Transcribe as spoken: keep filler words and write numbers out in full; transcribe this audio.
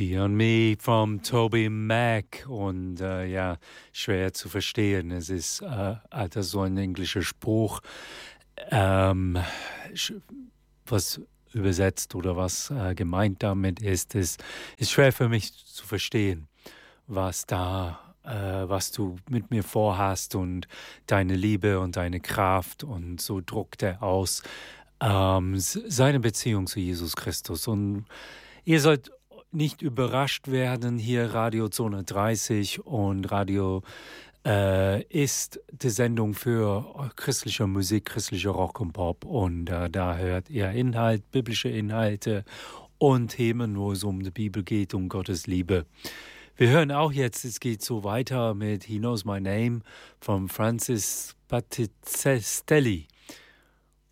Beyond Me from Toby Mac und äh, ja, schwer zu verstehen. Es ist äh, also so ein englischer Spruch, ähm, was übersetzt oder was äh, gemeint damit ist, ist, ist schwer für mich zu verstehen, was da, äh, was du mit mir vorhast und deine Liebe und deine Kraft und so druckt er aus ähm, seine Beziehung zu Jesus Christus. Und ihr sollt nicht überrascht werden, hier Radio Zone dreißig und Radio äh, ist die Sendung für christliche Musik, christliche Rock und Pop und äh, da hört ihr Inhalt, biblische Inhalte und Themen, wo es um die Bibel geht, um Gottes Liebe. Wir hören auch jetzt, es geht so weiter mit He Knows My Name von Francis Battistelli.